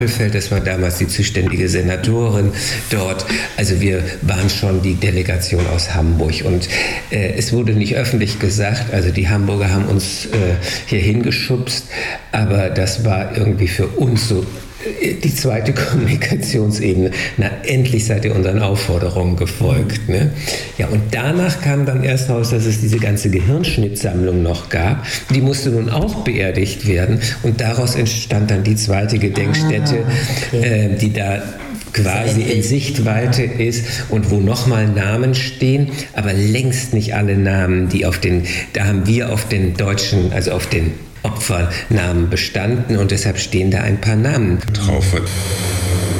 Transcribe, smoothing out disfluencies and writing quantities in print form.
Das war damals die zuständige Senatorin dort. Also wir waren schon die Delegation aus Hamburg und es wurde nicht öffentlich gesagt, also die Hamburger haben uns hier hingeschubst, aber das war irgendwie für uns so die zweite Kommunikationsebene. Na, endlich seid ihr unseren Aufforderungen gefolgt. Ne? Ja, und danach kam dann erst raus, dass es diese ganze Gehirnschnittsammlung noch gab. Die musste nun auch beerdigt werden und daraus entstand dann die zweite Gedenkstätte, die da quasi in Sichtweite ist und wo nochmal Namen stehen, aber längst nicht alle Namen, da haben wir auf den deutschen, also auf den Opfernamen bestanden und deshalb stehen da ein paar Namen drauf.